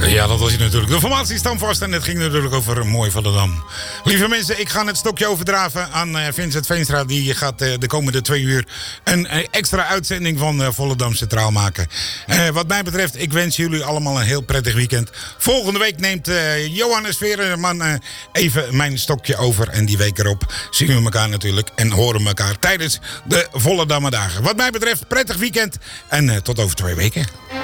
Ja, dat was het natuurlijk. De formatie staat vast en het ging natuurlijk over Mooi Volendam. Lieve mensen, ik ga het stokje overdragen aan Vincent Veenstra. Die gaat de komende 2 uur een extra uitzending van Volendam Centraal maken. Wat mij betreft, ik wens jullie allemaal een heel prettig weekend. Volgende week neemt Johannes Veerman even mijn stokje over. En die week erop zien we elkaar natuurlijk en horen elkaar tijdens de Volendammer dagen. Wat mij betreft, prettig weekend en tot over 2 weken.